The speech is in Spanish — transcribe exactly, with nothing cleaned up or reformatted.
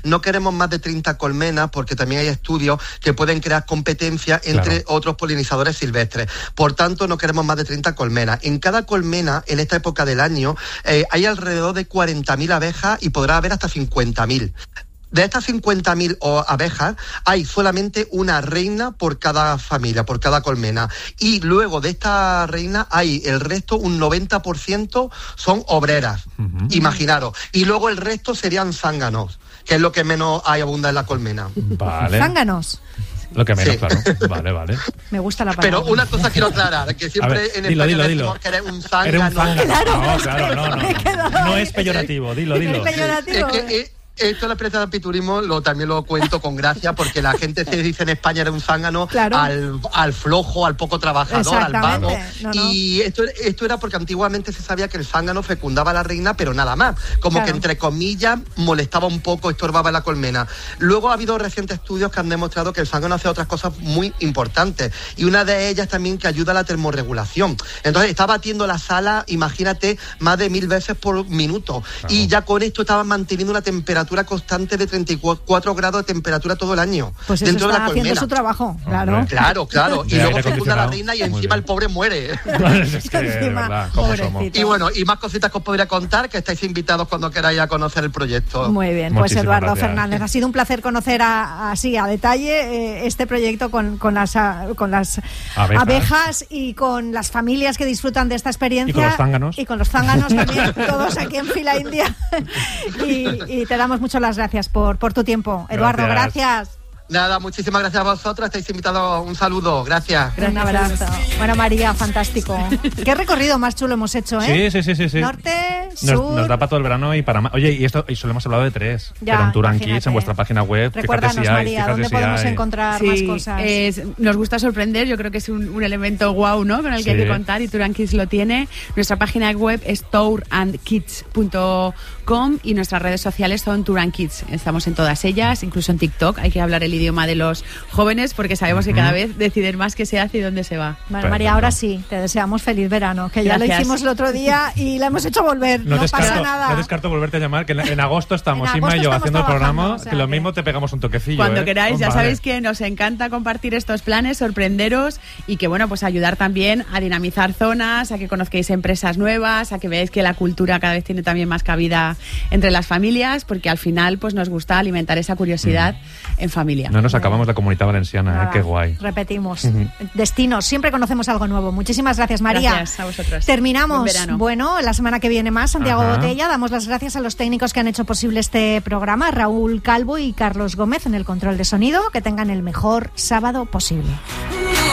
no queremos más de treinta colmenas porque también hay estudios que pueden crear competencia entre claro. otros polinizadores silvestres. Por tanto, no queremos más de treinta colmenas. En cada colmena, en esta época del año, eh, hay alrededor de cuarenta mil abejas y podrá haber hasta cincuenta mil. De estas cincuenta mil abejas, hay solamente una reina por cada familia, por cada colmena. Y luego de esta reina hay el resto, un noventa por ciento son obreras, uh-huh. imaginaros. Y luego el resto serían zánganos, que es lo que menos hay abunda en la colmena. Vale. ¿Zánganos? Lo que menos, sí. claro. Vale, vale. Me gusta la palabra. Pero una cosa quiero aclarar, que siempre ver, en dilo, España dilo, decimos dilo. que eres un zángano. Eres un zángano. Claro, no, claro, no, no. No, no es peyorativo, dilo, dilo. Es peyorativo. Es que, eh, esto en la empresa de apiturismo lo, también lo cuento con gracia porque la gente se dice en España era un zángano claro. al, al flojo, al poco trabajador, al vago. No, no. Y esto, esto era porque antiguamente se sabía que el zángano fecundaba a la reina, pero nada más. Como claro. que entre comillas molestaba un poco, estorbaba la colmena. Luego ha habido recientes estudios que han demostrado que el zángano hace otras cosas muy importantes. Y una de ellas también que ayuda a la termorregulación. Entonces está batiendo la sala, imagínate, más de mil veces por minuto. Claro. Y ya con esto estaban manteniendo una temperatura constante de treinta y cuatro grados de temperatura todo el año. Pues eso dentro está de la colmena. Haciendo su trabajo, claro. Hombre. Claro, claro. Y luego fecunda la reina y encima el pobre muere. Es que, verdad, ¿cómo somos? Y bueno, y más cositas que os podría contar, que estáis invitados cuando queráis a conocer el proyecto. Muy bien, pues Muchísimas Eduardo gracias. Fernández, ha sido un placer conocer a, así a detalle eh, este proyecto con, con las, a, con las abejas. abejas y con las familias que disfrutan de esta experiencia. Y con los zánganos. Y con los zánganos también, todos aquí en Fila India. y, y te damos muchas las gracias por, por tu tiempo. Eduardo, gracias. gracias. Nada, muchísimas gracias a vosotros. Estáis invitados. Un saludo. Gracias. Un abrazo. Bueno, María, fantástico. Qué recorrido más chulo hemos hecho, ¿eh? Sí, sí, sí, sí. Norte, sur. Nos, nos da para todo el verano y para más. Oye, y esto y solo hemos hablado de tres. Ya, pero en Tour and Kids, en vuestra página web. Recuérdanos, fíjate si hay, María, ¿dónde si podemos hay. encontrar sí, más cosas? Es, nos gusta sorprender. Yo creo que es un, un elemento guau, ¿no? Con el que sí. hay que contar y Tour and Kids lo tiene. Nuestra página web es tour and kids punto com y nuestras redes sociales son Tour and Kids. Estamos en todas ellas, incluso en TikTok. Hay que hablar el idioma de los jóvenes porque sabemos que cada vez deciden más qué se hace y dónde se va. Bueno, María, ahora sí, te deseamos feliz verano, que ya Gracias. Lo hicimos el otro día y la hemos hecho volver, no, no descarto, pasa nada. No descarto volverte a llamar, que en, en agosto estamos, en agosto Inma y yo, haciendo el programa, o sea, que lo mismo te pegamos un toquecillo. Cuando ¿eh? queráis, oh, ya vale. sabéis que nos encanta compartir estos planes, sorprenderos y que, bueno, pues ayudar también a dinamizar zonas, a que conozcáis empresas nuevas, a que veáis que la cultura cada vez tiene también más cabida entre las familias, porque al final pues nos gusta alimentar esa curiosidad mm. en familia. No nos acabamos la Comunidad Valenciana, ¿eh? Qué guay. Repetimos. Uh-huh. Destinos, siempre conocemos algo nuevo. Muchísimas gracias, María. Gracias a vosotros. Terminamos. Bueno, la semana que viene más, Santiago Ajá. Botella. Damos las gracias a los técnicos que han hecho posible este programa, Raúl Calvo y Carlos Gómez en el control de sonido. Que tengan el mejor sábado posible.